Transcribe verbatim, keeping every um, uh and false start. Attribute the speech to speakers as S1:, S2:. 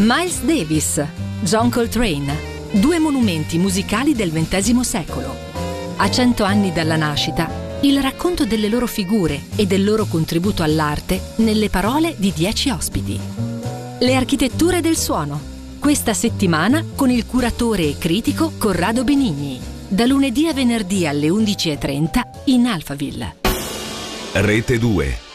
S1: Miles Davis, John Coltrane, due monumenti musicali del ventesimo secolo. A cento anni dalla nascita, il racconto delle loro figure e del loro contributo all'arte nelle parole di dieci ospiti. Le architetture del suono, questa settimana con il curatore e critico Corrado Benigni, da lunedì a venerdì alle undici e trenta in Alphaville.
S2: Rete due.